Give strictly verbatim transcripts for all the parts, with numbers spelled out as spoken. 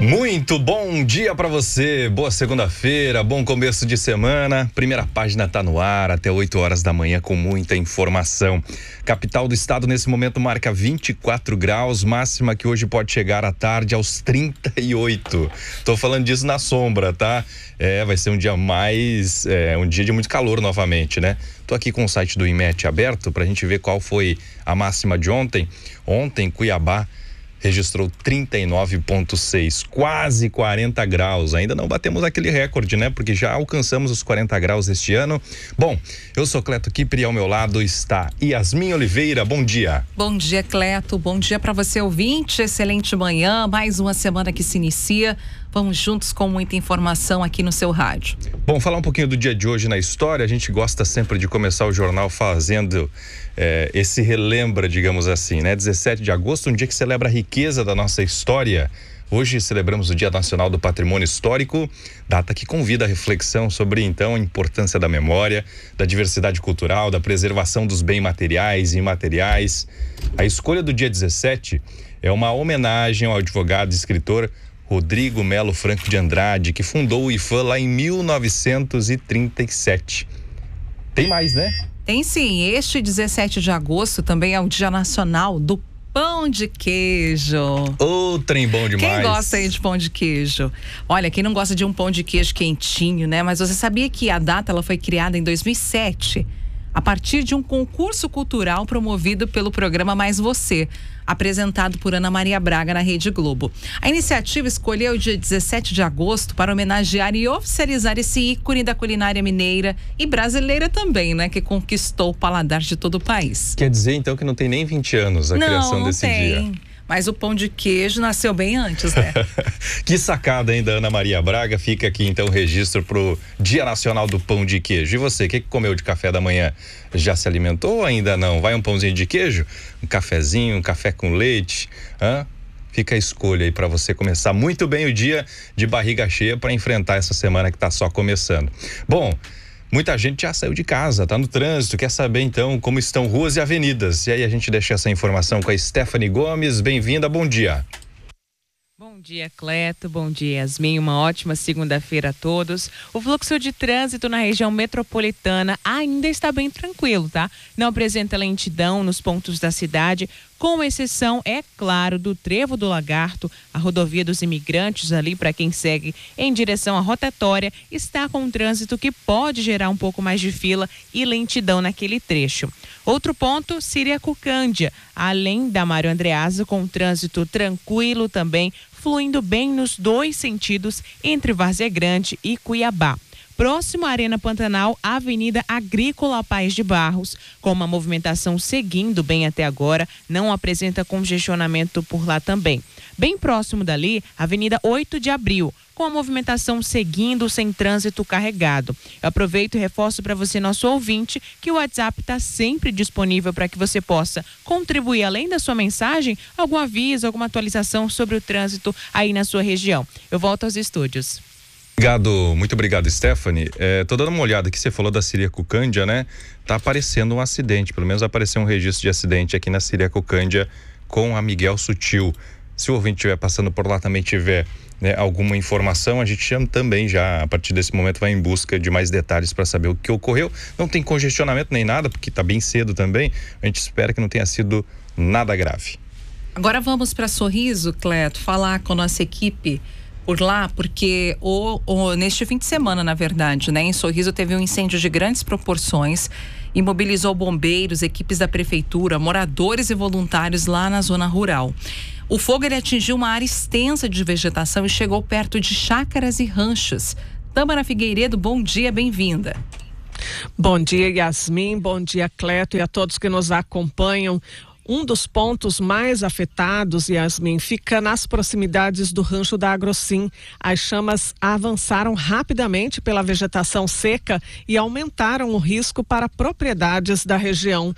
Muito bom dia para você, boa segunda-feira, bom começo de semana. Primeira página tá no ar até oito horas da manhã com muita informação. Capital do estado nesse momento marca vinte e quatro graus, máxima que hoje pode chegar à tarde aos trinta e oito. Tô falando disso na sombra, tá? É, vai ser um dia mais, é, um dia de muito calor novamente, né? Tô aqui com o site do IMET aberto pra gente ver qual foi a máxima de ontem. Ontem, Cuiabá registrou trinta e nove vírgula seis, quase quarenta graus. Ainda não batemos aquele recorde, né? Porque já alcançamos os quarenta graus este ano. Bom, eu sou Cleto Kipper e ao meu lado está Yasmin Oliveira. Bom dia. Bom dia, Cleto. Bom dia para você, ouvinte. Excelente manhã. Mais uma semana que se inicia. Vamos juntos com muita informação aqui no seu rádio. Bom, falar um pouquinho do dia de hoje na história. A gente gosta sempre de começar o jornal fazendo é, esse relembra, digamos assim, né? dezessete de agosto, um dia que celebra a riqueza da nossa história. Hoje celebramos o Dia Nacional do Patrimônio Histórico, data que convida a reflexão sobre, então, a importância da memória, da diversidade cultural, da preservação dos bens materiais e imateriais. A escolha do dia dezessete é uma homenagem ao advogado e escritor Rodrigo Melo Franco de Andrade, que fundou o I F A M lá em mil novecentos e trinta e sete. Tem mais, né? Tem sim. Este dezessete de agosto também é o Dia Nacional do Pão de Queijo. Ô, trem bom demais. Quem gosta aí de pão de queijo? Olha, quem não gosta de um pão de queijo quentinho, né? Mas você sabia que a data ela foi criada em dois mil e sete, a partir de um concurso cultural promovido pelo programa Mais Você, apresentado por Ana Maria Braga na Rede Globo. A iniciativa escolheu o dia dezessete de agosto para homenagear e oficializar esse ícone da culinária mineira e brasileira também, né? Que conquistou o paladar de todo o país. Quer dizer, então, que não tem nem vinte anos a não, criação não desse tem. dia. Mas o pão de queijo nasceu bem antes, né? Que sacada, hein, da Ana Maria Braga. Fica aqui, então, o registro pro Dia Nacional do Pão de Queijo. E você, o que, que comeu de café da manhã? Já se alimentou ou ainda não? Vai um pãozinho de queijo? Um cafezinho, um café com leite? Hã? Fica a escolha aí para você começar muito bem o dia de barriga cheia para enfrentar essa semana que tá só começando. Bom, muita gente já saiu de casa, tá no trânsito, quer saber então como estão ruas e avenidas. E aí a gente deixa essa informação com a Stephanie Gomes. Bem-vinda, bom dia. Bom dia, Cleto. Bom dia, Yasmin. Uma ótima segunda-feira a todos. O fluxo de trânsito na região metropolitana ainda está bem tranquilo, tá? Não apresenta lentidão nos pontos da cidade, com exceção, é claro, do Trevo do Lagarto. A rodovia dos imigrantes ali, para quem segue em direção à rotatória, está com um trânsito que pode gerar um pouco mais de fila e lentidão naquele trecho. Outro ponto, Siriacucândia, além da Mário Andreasa, com trânsito tranquilo também, fluindo bem nos dois sentidos entre Várzea Grande e Cuiabá. Próximo à Arena Pantanal, a Avenida Agrícola Paes de Barros, com uma movimentação seguindo bem até agora, não apresenta congestionamento por lá também. Bem próximo dali, Avenida oito de Abril, com a movimentação seguindo sem trânsito carregado. Eu aproveito e reforço para você, nosso ouvinte, que o WhatsApp está sempre disponível para que você possa contribuir, além da sua mensagem, algum aviso, alguma atualização sobre o trânsito aí na sua região. Eu volto aos estúdios. Obrigado, muito obrigado, Stephanie. É, tô dando uma olhada aqui, você falou da Siriacucândia, né? Tá aparecendo um acidente, pelo menos apareceu um registro de acidente aqui na Siriacucândia com a Miguel Sutil. Se o ouvinte estiver passando por lá também tiver, né, alguma informação, a gente chama também já, a partir desse momento, vai em busca de mais detalhes para saber o que ocorreu. Não tem congestionamento nem nada, porque tá bem cedo também. A gente espera que não tenha sido nada grave. Agora vamos para Sorriso, Cleto, falar com a nossa equipe por lá, porque o, o, neste fim de semana, na verdade, né, em Sorriso teve um incêndio de grandes proporções e mobilizou bombeiros, equipes da prefeitura, moradores e voluntários lá na zona rural. O fogo ele atingiu uma área extensa de vegetação e chegou perto de chácaras e ranchos. Tâmara Figueiredo, bom dia, bem-vinda. Bom dia, Yasmin, bom dia, Cleto, e a todos que nos acompanham. Um dos pontos mais afetados, Yasmin, fica nas proximidades do rancho da Agrocim. As chamas avançaram rapidamente pela vegetação seca e aumentaram o risco para propriedades da região.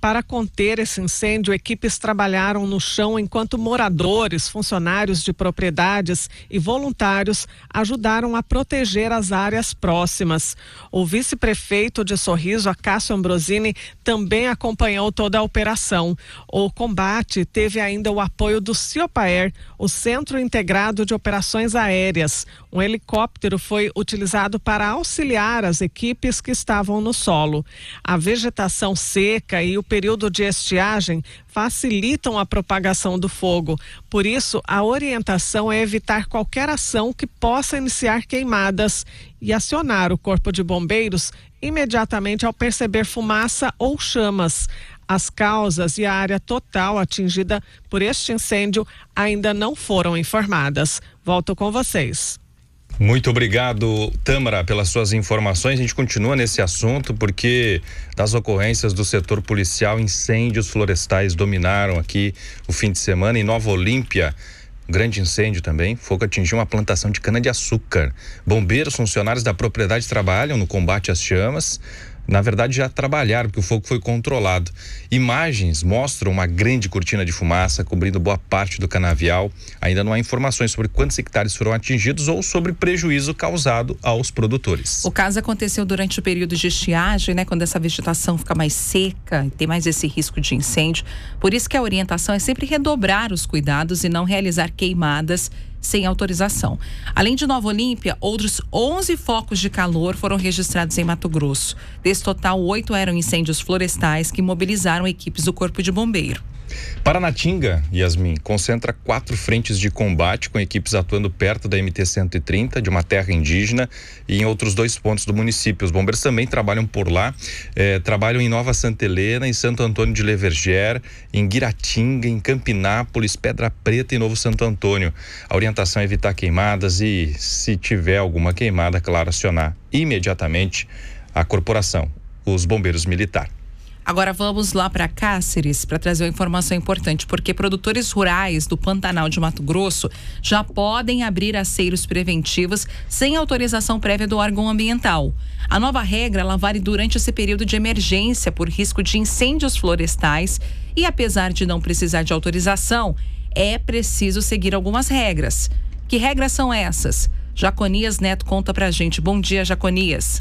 Para conter esse incêndio, equipes trabalharam no chão enquanto moradores, funcionários de propriedades e voluntários ajudaram a proteger as áreas próximas. O vice-prefeito de Sorriso, Acácio Ambrosini, também acompanhou toda a operação. O combate teve ainda o apoio do Ciopaer, o Centro Integrado de Operações Aéreas. Um helicóptero foi utilizado para auxiliar as equipes que estavam no solo. A vegetação seca e o período de estiagem facilitam a propagação do fogo. Por isso, a orientação é evitar qualquer ação que possa iniciar queimadas e acionar o Corpo de Bombeiros imediatamente ao perceber fumaça ou chamas. As causas e a área total atingida por este incêndio ainda não foram informadas. Volto com vocês. Muito obrigado, Tâmara, pelas suas informações. A gente continua nesse assunto porque das ocorrências do setor policial, incêndios florestais dominaram aqui o fim de semana em Nova Olímpia. Um grande incêndio também, fogo atingiu uma plantação de cana-de-açúcar. Bombeiros, funcionários da propriedade trabalham no combate às chamas. Na verdade, já trabalharam, porque o fogo foi controlado. Imagens mostram uma grande cortina de fumaça cobrindo boa parte do canavial. Ainda não há informações sobre quantos hectares foram atingidos ou sobre prejuízo causado aos produtores. O caso aconteceu durante o período de estiagem, né? Quando essa vegetação fica mais seca e tem mais esse risco de incêndio. Por isso que a orientação é sempre redobrar os cuidados e não realizar queimadas sem autorização. Além de Nova Olímpia, outros onze focos de calor foram registrados em Mato Grosso. Desse total, oito eram incêndios florestais que mobilizaram equipes do Corpo de Bombeiro. Paranatinga, Yasmin, concentra quatro frentes de combate com equipes atuando perto da M T cento e trinta, de uma terra indígena, e em outros dois pontos do município. Os bombeiros também trabalham por lá, eh, trabalham em Nova Santa Helena, em Santo Antônio de Leverger, em Guiratinga, em Campinápolis, Pedra Preta e Novo Santo Antônio. A orientação é evitar queimadas e, se tiver alguma queimada, claro, acionar imediatamente a corporação, os bombeiros militares. Agora vamos lá para Cáceres para trazer uma informação importante, porque produtores rurais do Pantanal de Mato Grosso já podem abrir aceiros preventivos sem autorização prévia do órgão ambiental. A nova regra ela vale durante esse período de emergência por risco de incêndios florestais e, apesar de não precisar de autorização, é preciso seguir algumas regras. Que regras são essas? Jaconias Neto conta pra gente. Bom dia, Jaconias.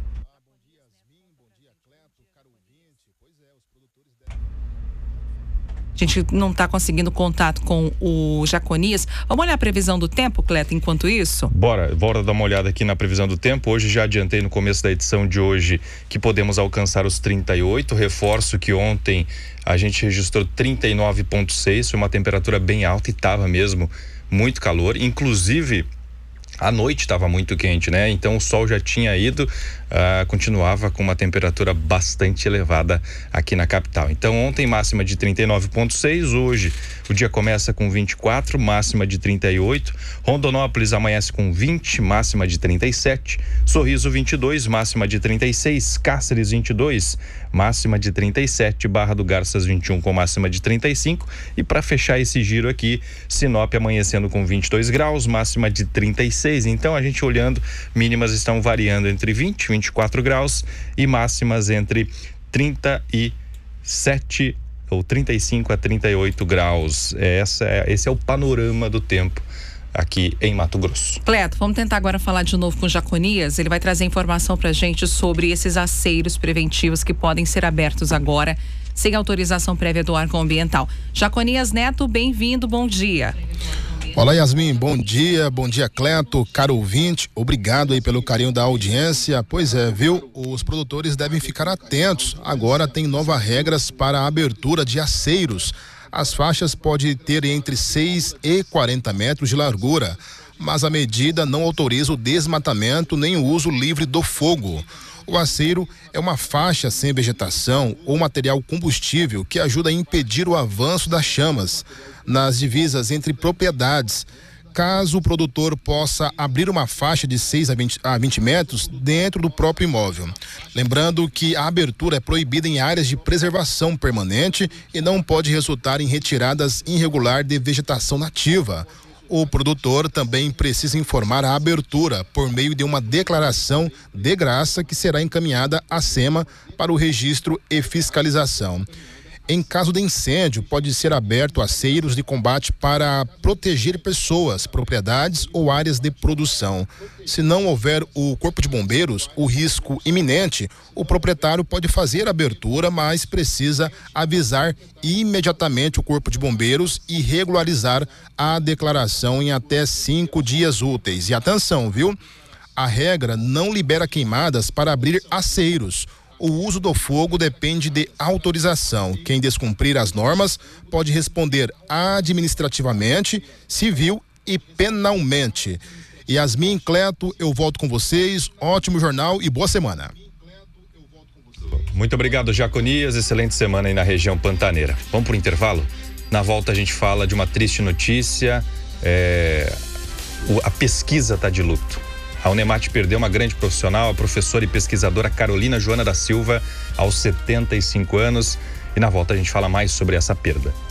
A gente não está conseguindo contato com o Jaconias. Vamos olhar a previsão do tempo, Cleto, enquanto isso? Bora, bora dar uma olhada aqui na previsão do tempo. Hoje já adiantei no começo da edição de hoje que podemos alcançar os trinta e oito. Reforço que ontem a gente registrou trinta e nove vírgula seis, foi uma temperatura bem alta e estava mesmo muito calor. Inclusive, à noite estava muito quente, né? Então o sol já tinha ido, uh, continuava com uma temperatura bastante elevada aqui na capital. Então ontem máxima de trinta e nove vírgula seis, hoje o dia começa com vinte e quatro, máxima de trinta e oito. Rondonópolis amanhece com vinte, máxima de trinta e sete. Sorriso vinte e dois, máxima de trinta e seis. Cáceres vinte e dois, máxima de trinta e sete. Barra do Garças vinte e um com máxima de trinta e cinco. E para fechar esse giro aqui, Sinop amanhecendo com vinte e dois graus, máxima de trinta e seis. Então a gente olhando, mínimas estão variando entre vinte e vinte e quatro graus e máximas entre trinta e sete ou trinta e cinco a trinta e oito graus. Essa é, esse é o panorama do tempo aqui em Mato Grosso. Cleto, vamos tentar agora falar de novo com o Jaconias. Ele vai trazer informação pra gente sobre esses aceiros preventivos que podem ser abertos agora sem autorização prévia do órgão ambiental. Jaconias Neto, bem-vindo, bom dia. Olá, Yasmin, bom dia, bom dia, Cleto, caro ouvinte, obrigado aí pelo carinho da audiência. Pois é, viu, os produtores devem ficar atentos, agora tem novas regras para a abertura de aceiros. As faixas podem ter entre seis e quarenta metros de largura, mas a medida não autoriza o desmatamento nem o uso livre do fogo. O aceiro é uma faixa sem vegetação ou material combustível que ajuda a impedir o avanço das chamas nas divisas entre propriedades, caso o produtor possa abrir uma faixa de seis a vinte metros dentro do próprio imóvel. Lembrando que a abertura é proibida em áreas de preservação permanente e não pode resultar em retiradas irregular de vegetação nativa. O produtor também precisa informar a abertura por meio de uma declaração de graça que será encaminhada à SEMA para o registro e fiscalização. Em caso de incêndio, pode ser aberto aceiros de combate para proteger pessoas, propriedades ou áreas de produção. Se não houver o Corpo de Bombeiros, o risco iminente, o proprietário pode fazer a abertura, mas precisa avisar imediatamente o Corpo de Bombeiros e regularizar a declaração em até cinco dias úteis. E atenção, viu? A regra não libera queimadas para abrir aceiros. O uso do fogo depende de autorização. Quem descumprir as normas pode responder administrativamente, civil e penalmente. Yasmin, Cleto, eu volto com vocês. Ótimo jornal e boa semana. Muito obrigado, Jaconias. Excelente semana aí na região pantaneira. Vamos pro intervalo? Na volta a gente fala de uma triste notícia. É... O, a pesquisa está de luto. A Unemate perdeu uma grande profissional, a professora e pesquisadora Carolina Joana da Silva, aos setenta e cinco anos. E na volta a gente fala mais sobre essa perda.